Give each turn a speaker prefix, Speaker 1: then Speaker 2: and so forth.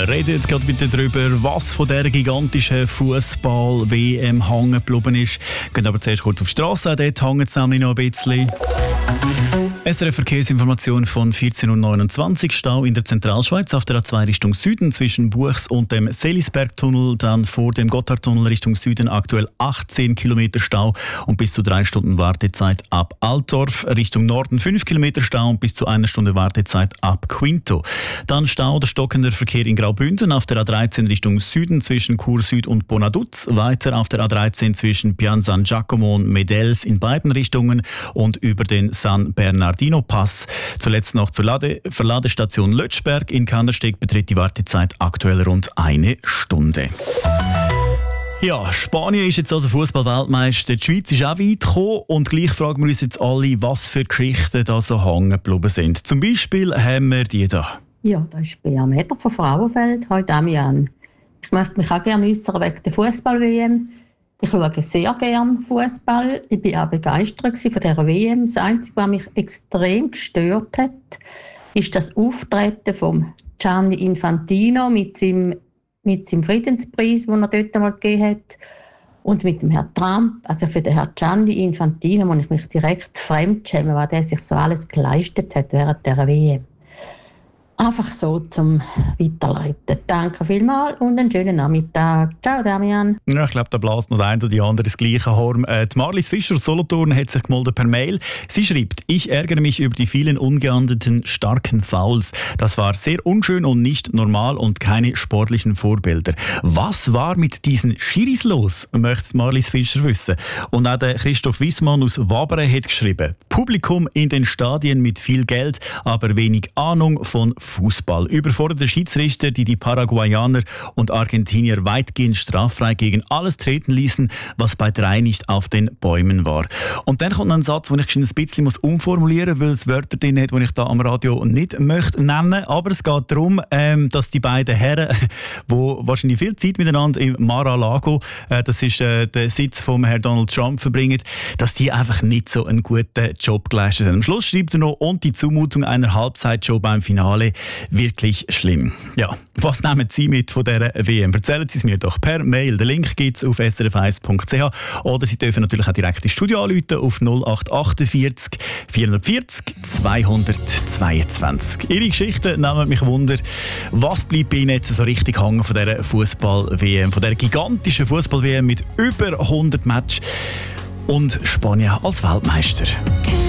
Speaker 1: Wir reden jetzt gerade wieder darüber, was von dieser gigantischen Fußball-WM hängen geblieben ist. Wir gehen aber zuerst kurz auf die Strasse, dort hängen es nämlich noch ein bisschen. SRF Verkehrsinformation von 14.29 Uhr. Stau in der Zentralschweiz auf der A2 Richtung Süden zwischen Buchs und dem Selisbergtunnel, dann vor dem Gotthardtunnel Richtung Süden aktuell 18 Kilometer Stau und bis zu 3 Stunden Wartezeit ab Altdorf. Richtung Norden 5 Kilometer Stau und bis zu 1 Stunde Wartezeit ab Quinto. Dann Stau oder stockender Verkehr in Graubünden auf der A13 Richtung Süden zwischen Chur Süd und Bonaduz. Weiter auf der A13 zwischen Pian San Giacomo und Medels in beiden Richtungen und über den San Bernardino Pass. Zuletzt noch zur Verladestation Lötschberg in Kandersteg beträgt die Wartezeit aktuell rund 1 Stunde. Ja, Spanien ist jetzt also Fußball-Weltmeister. Die Schweiz ist auch weit gekommen und gleich fragen wir uns jetzt alle, was für Geschichten da so hängen geblieben sind. Zum Beispiel haben wir die da.
Speaker 2: Ja, da ist Bea Meder von Frauenfeld. Hallo Damian. Ich möchte mich auch gerne äußern wegen der Fußball-WM. Ich schaue sehr gerne Fußball. Ich war auch begeistert von dieser WM. Das Einzige, was mich extrem gestört hat, ist das Auftreten von Gianni Infantino mit seinem Friedenspreis, den er dort einmal gegeben hat. Und mit dem Herrn Trump. Also für den Herrn Gianni Infantino muss ich mich direkt fremdschämen, weil der sich so alles geleistet hat während dieser WM. Einfach so zum Weiterleiten. Danke vielmals und einen schönen Nachmittag. Ciao, Damian.
Speaker 1: Ja, ich glaube, da bläst noch der eine oder die andere das gleiche Horn. Die Marlies Fischer aus Solothurn hat sich gemeldet per Mail. Sie schreibt: Ich ärgere mich über die vielen ungeahndeten starken Fouls. Das war sehr unschön und nicht normal und keine sportlichen Vorbilder. Was war mit diesen Schiris los, möchte Marlies Fischer wissen. Und auch der Christoph Wissmann aus Wabere hat geschrieben: Publikum in den Stadien mit viel Geld, aber wenig Ahnung von Fußball. Überforderte Schiedsrichter, die Paraguayaner und Argentinier weitgehend straffrei gegen alles treten ließen, was bei 3 nicht auf den Bäumen war. Und dann kommt noch ein Satz, den ich ein bisschen umformulieren muss, weil es Wörter drin hat, die ich da am Radio nicht möchte nennen. Aber es geht darum, dass die beiden Herren, die wahrscheinlich viel Zeit miteinander im Mar-a-Lago, das ist der Sitz vom Herrn Donald Trump, verbringen, dass die einfach nicht so einen guten Job geleistet haben. Am Schluss schreibt er noch: und die Zumutung einer Halbzeitshow beim Finale wirklich schlimm. Ja, was nehmen Sie mit von dieser WM? Erzählen Sie es mir doch per Mail. Den Link gibt es auf srf1.ch oder Sie dürfen natürlich auch direkt ins Studio anrufen auf 0848 440 222. Ihre Geschichten nehmen mich Wunder. Was bleibt bei Ihnen jetzt so richtig hängen von dieser Fußball-WM, von dieser gigantischen Fußball-WM mit über 100 Matches und Spanien als Weltmeister?